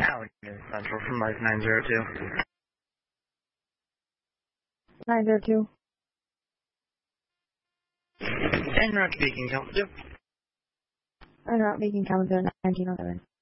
Allegheny Central from Mike 902. 902. And Rock speaking, count 2. I'm not making comments on 1907.